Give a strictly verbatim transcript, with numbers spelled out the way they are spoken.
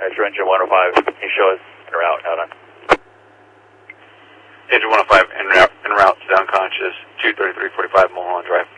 That's engine one oh five. Can you show us en route, out on? Engine one oh five en route, en route to unconscious, two thirty-three forty-five Mulholland Drive.